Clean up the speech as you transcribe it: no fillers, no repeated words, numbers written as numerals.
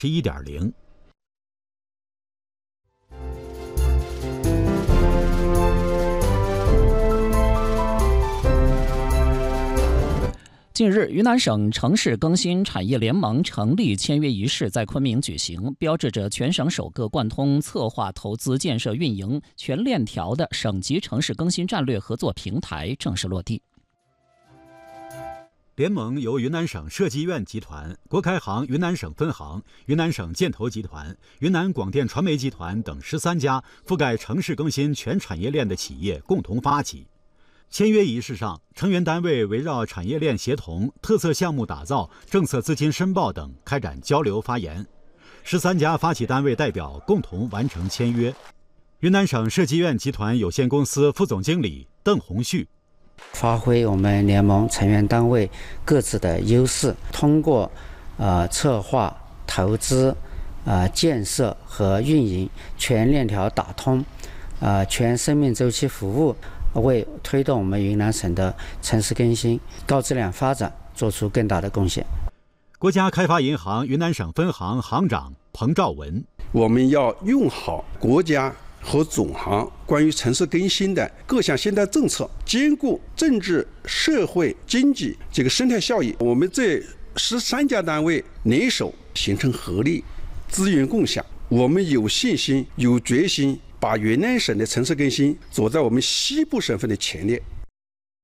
11.0。 近日，云南省城市更新产业联盟成立签约仪式在昆明举行，标志着全省首个贯通策划、投资、建设、运营全链条的省级城市更新战略合作平台正式落地。 联盟由云南省设计院集团、国开行云南省分行、云南省建投集团、云南广电传媒集团等13家覆盖城市更新全产业链的企业共同发起。签约仪式上，成员单位围绕产业链协同、特色项目打造、政策资金申报等开展交流发言。13家发起单位代表共同完成签约。云南省设计院集团有限公司副总经理邓红旭： 发挥我们联盟成员单位各自的优势，通过策划、投资、建设和运营全链条打通，全生命周期服务，为推动我们云南省的城市更新、高质量发展做出更大的贡献。 国家开发银行云南省分行行长彭兆文： 我们要用好国家和总行关于城市更新的各项现代政策，兼顾政治、社会、经济这个生态效益。我们这13家单位联手形成合力，资源共享。我们有信心、有决心，把云南省的城市更新走在我们西部省份的前列。